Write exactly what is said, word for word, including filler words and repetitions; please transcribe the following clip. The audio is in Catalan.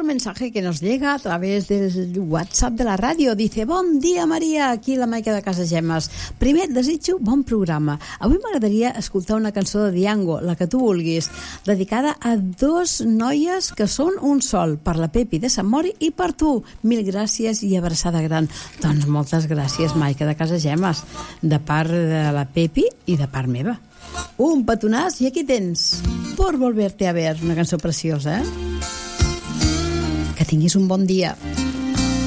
mensaje que nos llega a través del WhatsApp de la ràdio. Dice, bon dia, Maria, aquí la Maica de Casagemes. Primer, desitjo bon programa. Avui m'agradaria escoltar una cançó de Diango, la que tu vulguis, dedicada a dos noies que són un sol, per la Pepi de Sant Mori i per tu. Mil gràcies i abraçada gran. Doncs moltes gràcies, Maica de Casagemes, de part de la Pepi i de part meva. Un petonàs i aquí tens Por volverte a ver, una cançó preciosa, eh? Que tinguis un bon dia.